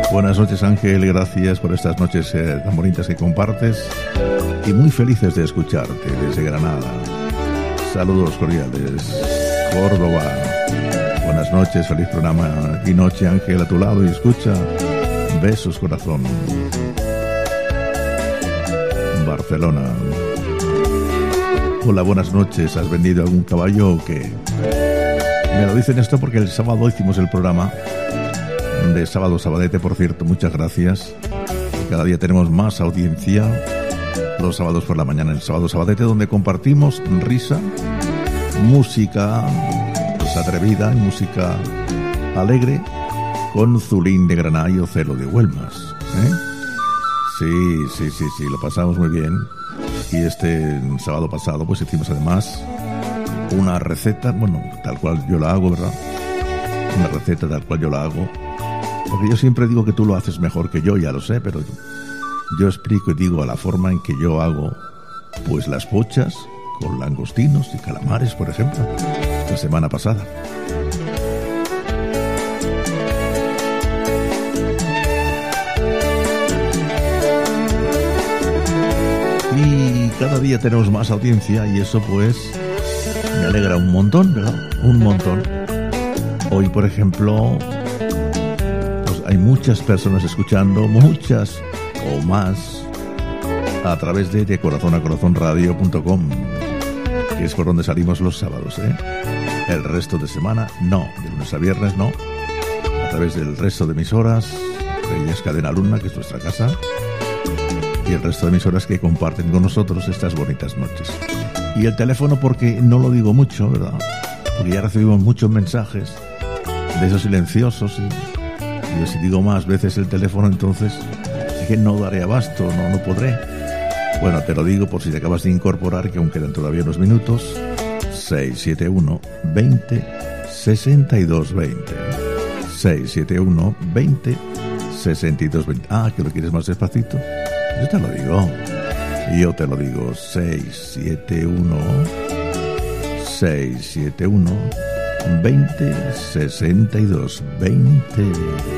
Buenas noches, Ángel, gracias por estas noches tan bonitas que compartes y muy felices de escucharte desde Granada. Saludos cordiales, Córdoba. Buenas noches, feliz programa y noche, Ángel, a tu lado y escucha. Besos, corazón. Barcelona. Hola, buenas noches, ¿has vendido algún caballo o qué? Me lo dicen esto porque el sábado hicimos el programa de Sábado Sabadete, por cierto, muchas gracias. Cada día tenemos más audiencia los sábados por la mañana, el Sábado Sabadete, donde compartimos risa, música pues, atrevida y música alegre con Zulín de Granada y Ocelo de Huelmas, ¿eh? Sí, lo pasamos muy bien. Y este sábado pasado pues hicimos además una receta, bueno, tal cual yo la hago, ¿verdad? Una receta tal cual yo la hago. Porque yo siempre digo que tú lo haces mejor que yo, ya lo sé, pero yo explico y digo a la forma en que yo hago pues las pochas con langostinos y calamares, por ejemplo, la semana pasada. Y cada día tenemos más audiencia y eso pues me alegra un montón, ¿verdad? Un montón. Hoy, por ejemplo, hay muchas personas escuchando, muchas o más, a través de corazonacorazonradio.com, que es por donde salimos los sábados, ¿eh? El resto de semana, no. De lunes a viernes, no. A través del resto de emisoras, Reyes Cadena Luna, que es nuestra casa, y el resto de emisoras que comparten con nosotros estas bonitas noches. Y el teléfono, porque no lo digo mucho, ¿verdad? Porque ya recibimos muchos mensajes de esos silenciosos y yo si digo más veces el teléfono, entonces es que no daré abasto, no podré. Bueno, te lo digo por si te acabas de incorporar, que aún quedan todavía unos minutos. 671 20 62 20. 671 20 62 20. Ah, ¿que lo quieres más despacito? Yo te lo digo. 671 671 20 62 20.